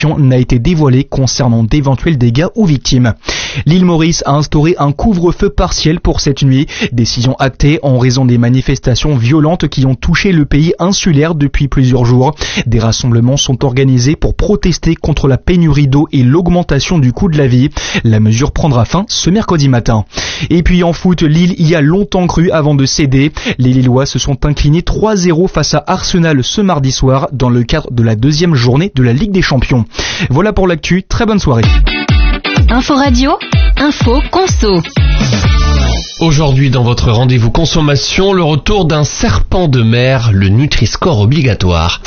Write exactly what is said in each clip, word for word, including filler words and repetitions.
n'a été dévoilée concernant d'éventuels dégâts ou victimes. L'île Maurice a instauré un couvre-feu partiel pour cette nuit, décision actée en raison des manifestations violentes qui ont touché le pays insulaire depuis plusieurs jours. Des rassemblements sont organisés pour protester contre la pénurie d'eau et l'augmentation du coût de la vie. La mesure prendra fin ce mercredi matin. Et puis en foot, Lille y a longtemps cru avant de céder. Les Lillois se sont inclinés trois zéro face à Arsenal ce mardi soir dans le cadre de la deuxième journée de la Ligue des Champions. Voilà pour l'actu, très bonne soirée. Info Radio, info conso. Aujourd'hui dans votre rendez-vous consommation, le retour d'un serpent de mer, le Nutri-Score obligatoire.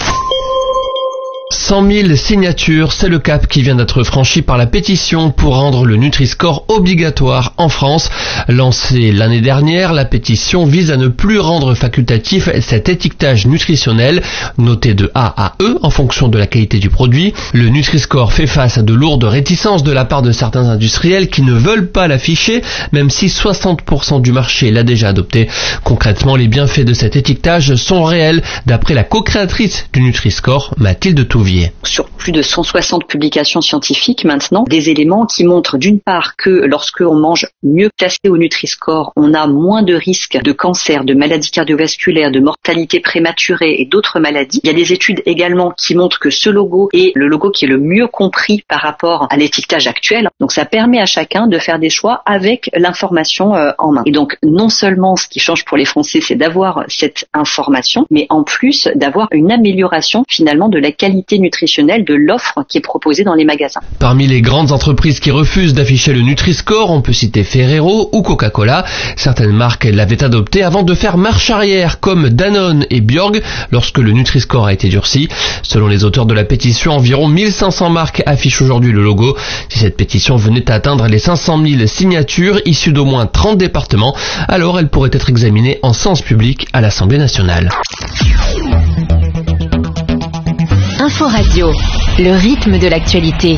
cent mille signatures, c'est le cap qui vient d'être franchi par la pétition pour rendre le Nutri-Score obligatoire en France. Lancée l'année dernière, la pétition vise à ne plus rendre facultatif cet étiquetage nutritionnel, noté de A à E en fonction de la qualité du produit. Le Nutri-Score fait face à de lourdes réticences de la part de certains industriels qui ne veulent pas l'afficher, même si soixante pour cent du marché l'a déjà adopté. Concrètement, les bienfaits de cet étiquetage sont réels, d'après la co-créatrice du Nutri-Score, Mathilde Touvier. Sur plus de cent soixante publications scientifiques maintenant, des éléments qui montrent d'une part que lorsque on mange mieux classé au Nutri-Score, on a moins de risques de cancer, de maladies cardiovasculaires, de mortalité prématurée et d'autres maladies. Il y a des études également qui montrent que ce logo est le logo qui est le mieux compris par rapport à l'étiquetage actuel. Donc ça permet à chacun de faire des choix avec l'information euh, en main. Et donc non seulement ce qui change pour les Français, c'est d'avoir cette information, mais en plus d'avoir une amélioration finalement de la qualité nutritionnelle de l'offre qui est proposée dans les magasins. Parmi les grandes entreprises qui refusent d'afficher le Nutri-Score, on peut citer Ferrero ou Coca-Cola. Certaines marques l'avaient adopté avant de faire marche arrière, comme Danone et Bjorg, lorsque le Nutri-Score a été durci. Selon les auteurs de la pétition, environ mille cinq cents marques affichent aujourd'hui le logo. Si cette pétition venait à atteindre les cinq cent mille signatures, issues d'au moins trente départements, alors elle pourrait être examinée en séance publique à l'Assemblée nationale. Info Radio, le rythme de l'actualité.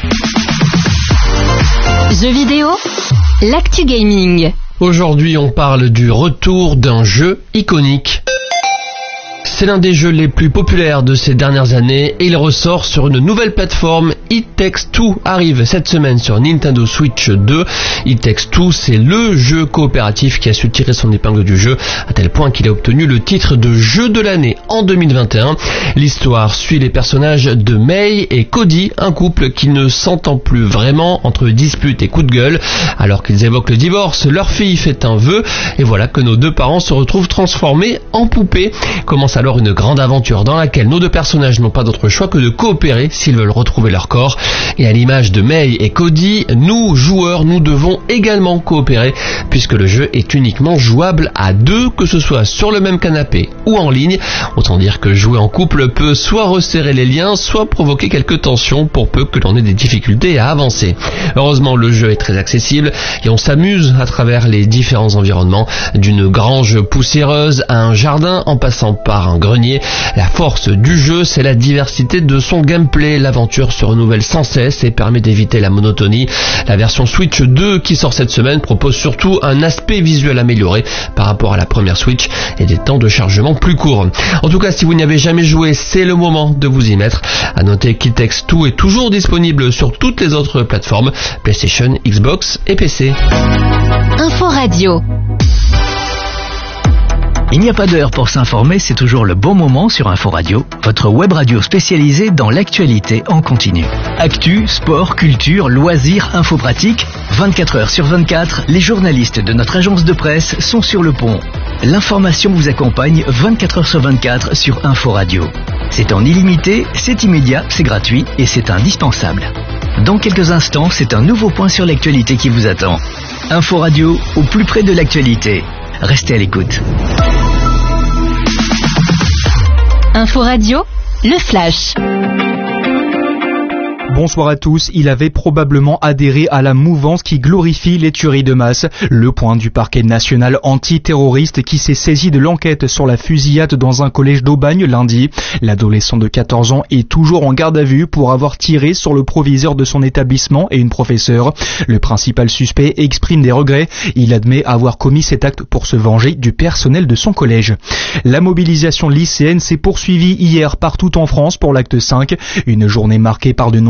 Jeux vidéo, l'actu gaming. Aujourd'hui, on parle du retour d'un jeu iconique. C'est l'un des jeux les plus populaires de ces dernières années et il ressort sur une nouvelle plateforme. It Takes Two arrive cette semaine sur Nintendo Switch deux. It Takes Two, c'est le jeu coopératif qui a su tirer son épingle du jeu, à tel point qu'il a obtenu le titre de jeu de l'année en deux mille vingt et un. L'histoire suit les personnages de Mei et Cody, un couple qui ne s'entend plus vraiment entre disputes et coups de gueule. Alors qu'ils évoquent le divorce, leur fille fait un vœu et voilà que nos deux parents se retrouvent transformés en poupées. Commence alors une grande aventure dans laquelle nos deux personnages n'ont pas d'autre choix que de coopérer s'ils veulent retrouver leur corps. Et à l'image de Mei et Cody, nous, joueurs, nous devons également coopérer puisque le jeu est uniquement jouable à deux, que ce soit sur le même canapé ou en ligne. Autant dire que jouer en couple peut soit resserrer les liens, soit provoquer quelques tensions pour peu que l'on ait des difficultés à avancer. Heureusement, le jeu est très accessible et on s'amuse à travers les différents environnements, d'une grange poussiéreuse à un jardin en passant par un grenier. La force du jeu, c'est la diversité de son gameplay. L'aventure se renouvelle sans cesse et permet d'éviter la monotonie. La version Switch deux qui sort cette semaine propose surtout un aspect visuel amélioré par rapport à la première Switch et des temps de chargement plus courts. En tout cas, si vous n'y avez jamais joué, c'est le moment de vous y mettre. À noter qu'It Takes Two est toujours disponible sur toutes les autres plateformes, PlayStation, Xbox et P C. Info Radio. Il n'y a pas d'heure pour s'informer, c'est toujours le bon moment sur Info Radio, votre web radio spécialisée dans l'actualité en continu. Actu, sport, culture, loisirs, info pratique, vingt-quatre heures sur vingt-quatre, les journalistes de notre agence de presse sont sur le pont. L'information vous accompagne vingt-quatre heures sur vingt-quatre sur Info Radio. C'est en illimité, c'est immédiat, c'est gratuit et c'est indispensable. Dans quelques instants, c'est un nouveau point sur l'actualité qui vous attend. Info Radio, au plus près de l'actualité. Restez à l'écoute. Info Radio, le flash. Bonsoir à tous. Il avait probablement adhéré à la mouvance qui glorifie les tueries de masse. Le point du parquet national antiterroriste qui s'est saisi de l'enquête sur la fusillade dans un collège d'Aubagne lundi. L'adolescent de quatorze ans est toujours en garde à vue pour avoir tiré sur le proviseur de son établissement et une professeure. Le principal suspect exprime des regrets. Il admet avoir commis cet acte pour se venger du personnel de son collège. La mobilisation lycéenne s'est poursuivie hier partout en France pour l'acte cinq. Une journée marquée par de